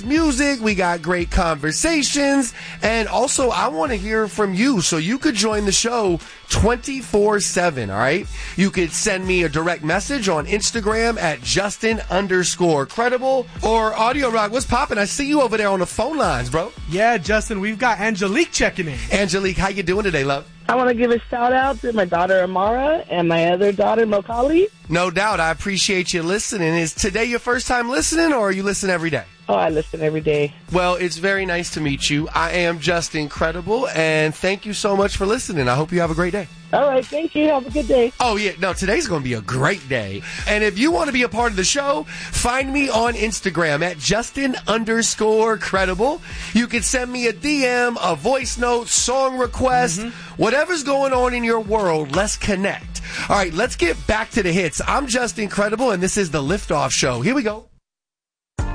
music, we got great conversations, and also I want to hear from you, so you could join the show 24/7, all right? You could send me a direct message on Instagram at Justin_credible, or Audio Rock, what's poppin'? I see you over there on the phone lines, bro. Yeah, Justin, we've got Angelique checking in. Angelique, how you doing today, love? I want to give a shout-out to my daughter, Amara, and my other daughter, Mokali. No doubt. I appreciate you listening. Is today your first time listening, or you listen every day? Oh, I listen every day. Well, it's very nice to meet you. I am Justin Credible, and thank you so much for listening. I hope you have a great day. All right, thank you. Have a good day. Oh, yeah. No, today's going to be a great day. And if you want to be a part of the show, find me on Instagram at Justin_credible. You can send me a DM, a voice note, song request, whatever's going on in your world, let's connect. All right, let's get back to the hits. I'm Justin Credible, and this is The Liftoff Show. Here we go.